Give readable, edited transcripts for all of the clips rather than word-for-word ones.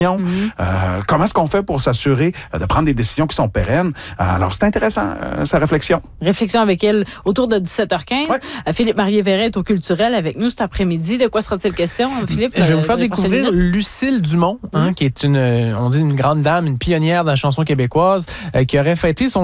Comment est-ce qu'on fait pour s'assurer de prendre des décisions qui sont pérennes? Alors, c'est intéressant, sa réflexion. Réflexion avec elle autour de 17h15. Ouais. Philippe Marié-Verret est au Culturel avec nous cet après-midi. De quoi sera-t-il question, Philippe? Je vais vous faire découvrir Lucille Dumont, qui est une grande dame, une pionnière de la chanson québécoise, qui aurait fêté son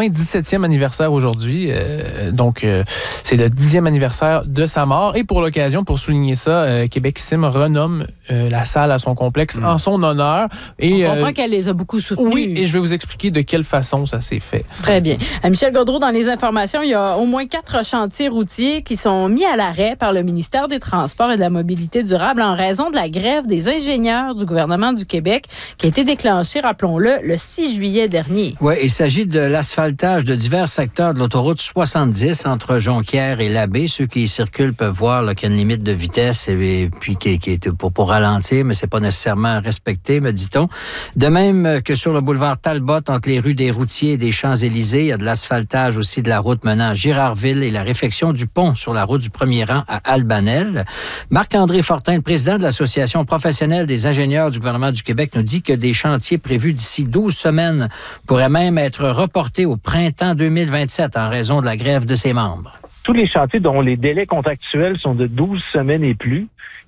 97e anniversaire aujourd'hui. Donc, c'est le 10e anniversaire de sa mort. Et pour l'occasion, pour souligner ça, Québec-Sim renomme la salle à son complexe en son honneur. Et, on comprend qu'elle les a beaucoup soutenus. Oui, et je vais vous expliquer de quelle façon ça s'est fait. Très bien. Michel Gaudreault, dans les informations, il y a au moins 4 chantiers routiers qui sont mis à l'arrêt par le ministère des Transports et de la Mobilité durable en raison de la grève des ingénieurs du gouvernement du Québec qui a été déclenchée, rappelons-le, le 6 juillet dernier. Oui, il s'agit de l'asphaltage de divers secteurs de l'autoroute 70 entre Jonquière et Labbé. Ceux qui y circulent peuvent voir qu'il y a une limite de vitesse et puis qui est pour ralentir, mais c'est pas nécessairement respecté, me dit-on. De même que sur le boulevard Talbot, entre les rues des Routiers et des Champs-Élysées, il y a de l'asphaltage aussi de la route menant à Girardville et la réfection du pont sur la route du premier rang à Albanel. Marc-André Fortin, le président de l'Association professionnelle des ingénieurs du gouvernement du Québec, nous dit que des chantiers prévus d'ici 12 semaines pourraient même être reportés au printemps 2027 en raison de la grève de ses membres. Tous les chantiers dont les délais contractuels sont de 12 semaines et plus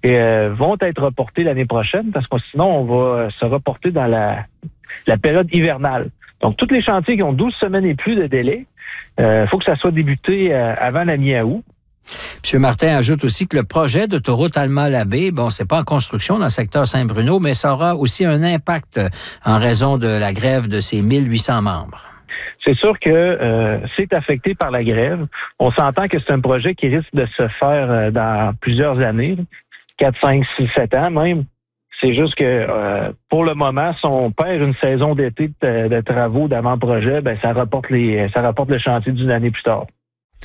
vont être reportés l'année prochaine parce que sinon, on va se reporter dans la période hivernale. Donc, tous les chantiers qui ont 12 semaines et plus de délai, faut que ça soit débuté avant la mi-août. M. Martin ajoute aussi que le projet d'autoroute Alma-Labbé, c'est pas en construction dans le secteur Saint-Bruno, mais ça aura aussi un impact en raison de la grève de ses 1800 membres. C'est sûr que c'est affecté par la grève. On s'entend que c'est un projet qui risque de se faire dans plusieurs années, 4, 5, 6, 7 ans même. C'est juste que pour le moment, si on perd une saison d'été de travaux d'avant-projet, ça rapporte le chantier d'une année plus tard.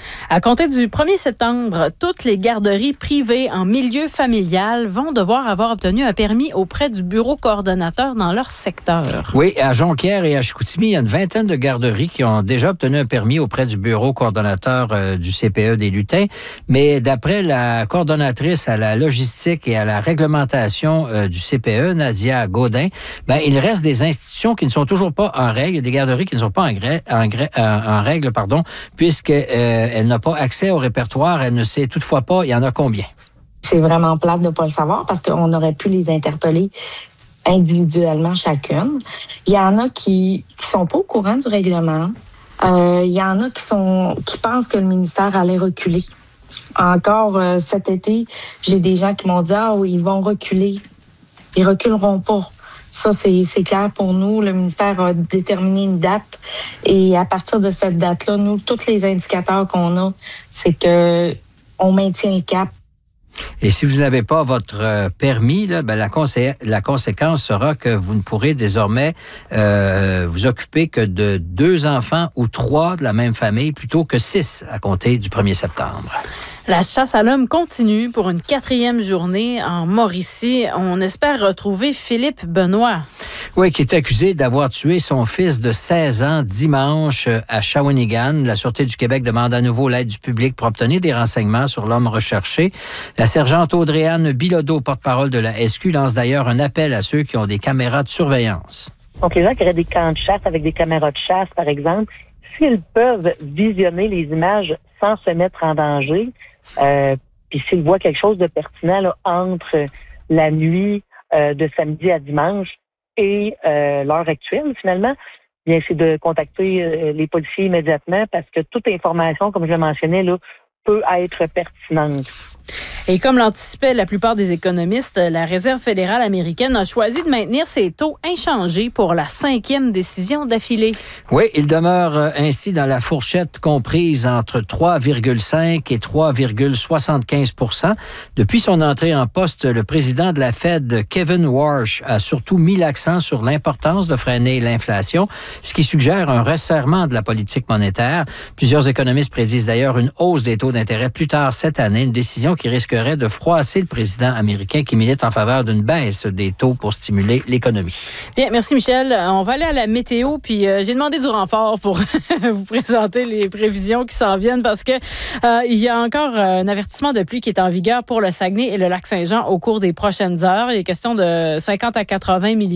À compter du 1er septembre, toutes les garderies privées en milieu familial vont devoir avoir obtenu un permis auprès du bureau coordonnateur dans leur secteur. Oui, à Jonquière et à Chicoutimi, il y a une vingtaine de garderies qui ont déjà obtenu un permis auprès du bureau coordonnateur du CPE des Lutins. Mais d'après la coordonnatrice à la logistique et à la réglementation du CPE, Nadia Gaudin, il reste des institutions qui ne sont toujours pas en règle, des garderies qui ne sont pas en règle, puisque elle n'a pas accès au répertoire. Elle ne sait toutefois pas, il y en a combien. C'est vraiment plate de ne pas le savoir parce qu'on aurait pu les interpeller individuellement chacune. Il y en a qui sont pas au courant du règlement. Il y en a qui pensent que le ministère allait reculer. Encore cet été, j'ai des gens qui m'ont dit « Ah oui, ils vont reculer. Ils reculeront pas. » Ça, c'est clair pour nous. Le ministère a déterminé une date et à partir de cette date-là, nous, tous les indicateurs qu'on a, c'est que on maintient le cap. Et si vous n'avez pas votre permis, la conséquence sera que vous ne pourrez désormais vous occuper que de 2 enfants ou 3 de la même famille plutôt que 6 à compter du 1er septembre. La chasse à l'homme continue pour une 4e journée en Mauricie. On espère retrouver Philippe Benoît. Oui, qui est accusé d'avoir tué son fils de 16 ans dimanche à Shawinigan. La Sûreté du Québec demande à nouveau l'aide du public pour obtenir des renseignements sur l'homme recherché. La sergente Audrey-Anne Bilodeau, porte-parole de la SQ, lance d'ailleurs un appel à ceux qui ont des caméras de surveillance. Donc, les gens qui auraient des camps de chasse avec des caméras de chasse, par exemple, s'ils peuvent visionner les images sans se mettre en danger, puis s'ils voient quelque chose de pertinent là, entre la nuit de samedi à dimanche et l'heure actuelle, finalement, bien c'est de contacter les policiers immédiatement parce que toute information, comme je le mentionnais, là, peut être pertinente. Et comme l'anticipaient la plupart des économistes, la Réserve fédérale américaine a choisi de maintenir ses taux inchangés pour la 5e décision d'affilée. Oui, il demeure ainsi dans la fourchette comprise entre 3,5 et 3,75 %. Depuis son entrée en poste, le président de la Fed, Kevin Warsh, a surtout mis l'accent sur l'importance de freiner l'inflation, ce qui suggère un resserrement de la politique monétaire. Plusieurs économistes prédisent d'ailleurs une hausse des taux d'intérêt plus tard cette année, une décision qui risquerait de froisser le président américain qui milite en faveur d'une baisse des taux pour stimuler l'économie. Bien, merci Michel. On va aller à la météo, puis j'ai demandé du renfort pour vous présenter les prévisions qui s'en viennent parce que il y a encore un avertissement de pluie qui est en vigueur pour le Saguenay et le Lac-Saint-Jean au cours des prochaines heures. Il est question de 50 à 80 mm